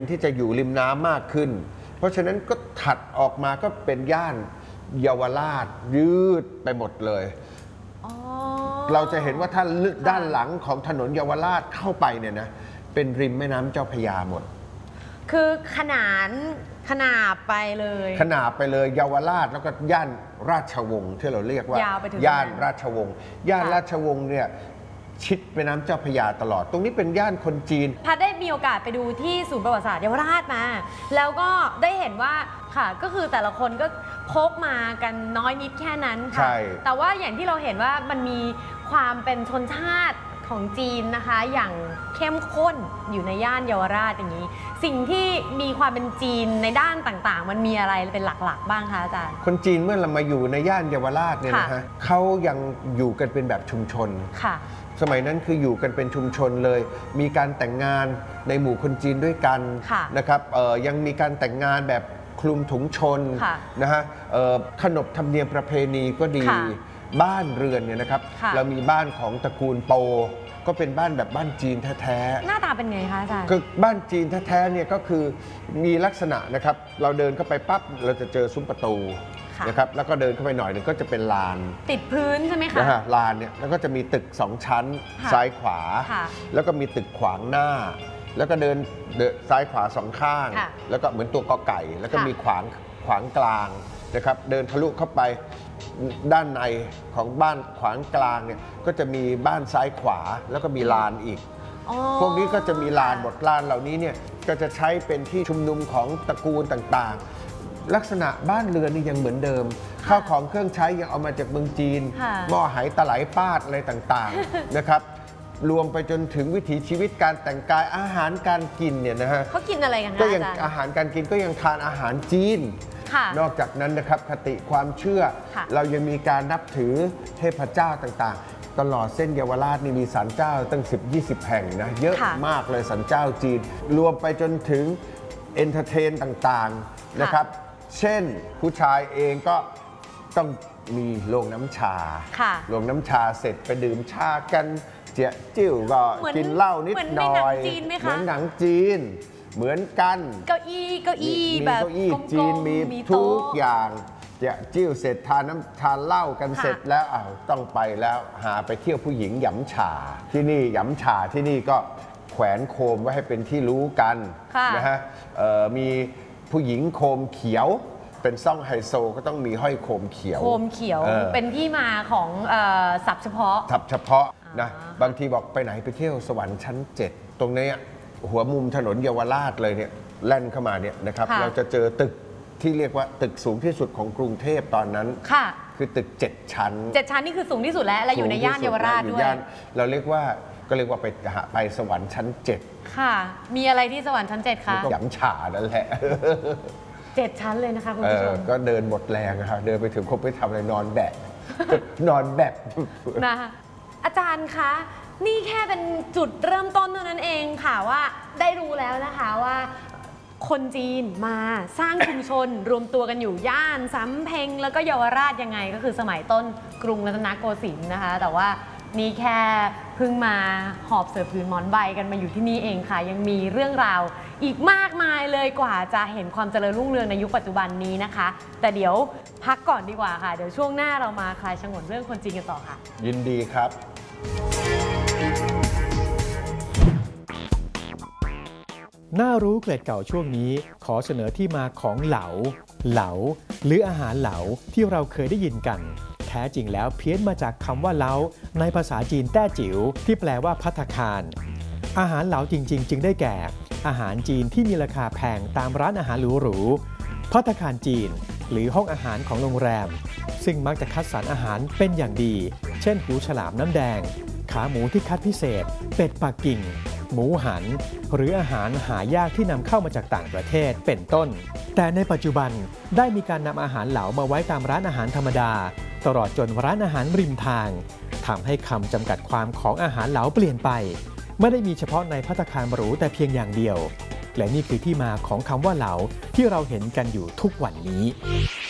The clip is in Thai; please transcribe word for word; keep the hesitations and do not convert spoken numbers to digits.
ที่จะอยู่ริมน้ำมากขึ้นเพราะฉะนั้นก็ถัดออกมาก็เป็นย่านเยาวราชยืดไปหมดเลยเราจะเห็นว่าถ้าด้านหลังของถนนเยาวราชเข้าไปเนี่ยนะเป็นริมแม่น้ำเจ้าพระยาหมดคือขนานขนาบไปเลยขนาบไปเลยเยาวราชแล้วก็ย่านราชวงศ์ที่เราเรียกว่าย่านราชวงศ์ย่านราชวงศ์เนี่ยชิดแม่น้ำเจ้าพระยาตลอดตรงนี้เป็นย่านคนจีนพัดได้มีโอกาสไปดูที่ศูนย์ประวัติศาสตร์เยาวราชมาแล้วก็ได้เห็นว่าค่ะก็คือแต่ละคนก็พกมากันน้อยนิดแค่นั้นค่ะแต่ว่าอย่างที่เราเห็นว่ามันมีความเป็นชนชาติของจีนนะคะอย่างเข้มข้นอยู่ในย่านเยาวราชอย่างนี้สิ่งที่มีความเป็นจีนในด้านต่างๆมันมีอะไรเป็นหลักๆบ้างคะอาจารย์คนจีนเมื่อเรามาอยู่ในย่านเยาวราชเนี่ยนะฮะเขายังอยู่กันเป็นแบบชุมชนค่ะสมัยนั้นคืออยู่กันเป็นชุมชนเลยมีการแต่งงานในหมู่คนจีนด้วยกันนะครับยังมีการแต่งงานแบบคลุมถุงชนนะฮะขนบธรรมเนียมประเพณีก็ดีบ้านเรือนเนี่ยนะครับเรามีบ้านของตระกูลโปก็เป็นบ้านแบบบ้านจีนแท้ๆหน้าตาเป็นไงคะอาจารย์คือบ้านจีนแท้ๆเนี่ยก็คือมีลักษณะนะครับเราเดินเข้าไปปั๊บเราจะเจอซุ้มประตูนะครับแล้วก็เดินเข้าไปหน่อยหนึ่งก็จะเป็นลานติดพื้นใช่ไหมคะนะฮะลานเนี่ยแล้วก็จะมีตึกสองชั้นซ้ายขวาแล้วก็มีตึกขวางหน้าแล้วก็เดินซ้ายขวาสองข้างแล้วก็เหมือนตัวกอไก่แล้วก็มีขวางขวางกลางนะครับเดินทะลุเข้าไปด้านในของบ้านขวางกลางเนี่ยก็จะมีบ้านซ้ายขวาแล้วก็มีลานอีกพวกนี้ก็จะมีลานหมดลานเหล่านี้เนี่ยก็จะใช้เป็นที่ชุมนุมของตระกูลต่างๆลักษณะบ้านเรือนนี่ยังเหมือนเดิมข้าวของเครื่องใช้ยังเอามาจากเมืองจีนหม้อไหตะไหลป้าดอะไรต่างๆนะครับรวมไปจนถึงวิถีชีวิตการแต่งกายอาหารการกินเนี่ยนะฮะเขากินอะไรกันคะก็ยังอาหารการกินก็ยังทานอาหารจีนนอกจากนั้นนะครับคติความเชื่อเรายังมีการนับถือเทพเจ้าต่างๆตลอดเส้นเยาวราชนี่มีศาลเจ้าตั้ง สิบยี่สิบ แห่งนะเยอะมากเลยศาลเจ้าจีนรวมไปจนถึงเอนเตอร์เทนต่างๆนะครับเช่นผู้ชายเองก็ต้องมีโรงน้ำชาโรงน้ำชาเสร็จไปดื่มชากันเจี๊ยจิ้วก็กินเหล้านิดหน่อยเหมือนหนังจีนเหมือนกันเก้าอี้เก้าอี้แบบเก้าอี้จีนมีทุกอย่างเจี๊ยจิ้วเสร็จทานน้ำทานเหล้ากันเสร็จแล้วอ้าวต้องไปแล้วหาไปเที่ยวผู้หญิงหยำฉาที่นี่หยำฉาที่นี่ก็แขวนโคมไว้ให้เป็นที่รู้กันนะฮะมีผู้หญิงโคมเขียวเป็นซ่องไฮโซก็ต้องมีห้อยโคมเขียวโคมเขียวเป็นที่มาของศัพท์เฉพาะศัพท์เฉพาะนะบางทีบอกไปไหนไปเที่ยวสวรรค์ชั้นเจ็ดตรงนี้หัวมุมถนนเยาวราชเลยเนี่ยแล่นเข้ามาเนี่ยนะครับเราจะเจอตึกที่เรียกว่าตึกสูงที่สุดของกรุงเทพตอนนั้นคือตึกเจ็ดชั้นเจ็ดชั้นนี่คือสูงที่สุดแล้วและอยู่ในย่านเยาวราชด้วยเราเรียกว่าก็เรียกว่าไปไปสวรรค์ชั้นเจ็ดค่ะมีอะไรที่สวรรค์ชั้นเจ็ดคะหยำฉานั่นแหละเจ็ดชั้นเลยนะคะคุณผู้ชมก็เดินหมดแรงนะคะเดินไปถึงคงไปทำอะไรนอนแบะนอนแบะนะคะอาจารย์คะนี่แค่เป็นจุดเริ่มต้นเท่านั้นเองค่ะว่าได้รู้แล้วนะคะว่าคนจีนมาสร้างชุมชนรวมตัวกันอยู่ย่านสำเพ็งแล้วก็เยาวราชยังไงก็คือสมัยต้นกรุงรัตนโกสินทร์นะคะแต่ว่านี่แค่เพิ่งมาหอบเสือผืนหมอนใบกันมาอยู่ที่นี่เองค่ะยังมีเรื่องราวอีกมากมายเลยกว่าจะเห็นความเจริญรุ่งเรืองในยุคปัจจุบันนี้นะคะแต่เดี๋ยวพักก่อนดีกว่าค่ะเดี๋ยวช่วงหน้าเรามาคลายฉงนเรื่องคนจีนกันต่อค่ะยินดีครับน่ารู้เกร็ดเก่าช่วงนี้ขอเสนอที่มาของเหลาเหลาหรืออาหารเหลาที่เราเคยได้ยินกันแท้จริงแล้วเพี้ยนมาจากคำว่าเล้าในภาษาจีนแต้จิ๋วที่แปลว่าภัตตาคารอาหารเหลาจริงๆจึงได้แก่อาหารจีนที่มีราคาแพงตามร้านอาหารหรูๆภัตตาคารจีนหรือห้องอาหารของโรงแรมซึ่งมักจะคัดสรรอาหารเป็นอย่างดีเช่นหูฉลามน้ำแดงขาหมูที่คัดพิเศษเป็ดปักกิ่งหมูหันหรืออาหารหายากที่นำเข้ามาจากต่างประเทศเป็นต้นแต่ในปัจจุบันได้มีการนำอาหารเหลามาไว้ตามร้านอาหารธรรมดาตลอดจนร้านอาหารริมทางทำให้คำจำกัดความของอาหารเหลาเปลี่ยนไปไม่ได้มีเฉพาะในภัตตาคารหรูแต่เพียงอย่างเดียวและนี่คือที่มาของคำว่าเหลาที่เราเห็นกันอยู่ทุกวันนี้